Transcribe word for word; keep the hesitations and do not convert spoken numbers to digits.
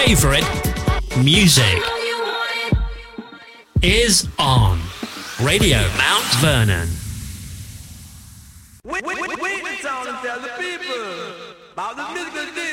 favourite music is on Radio Mount Vernon. Wait, wait, wait, wait, and tell the people about the music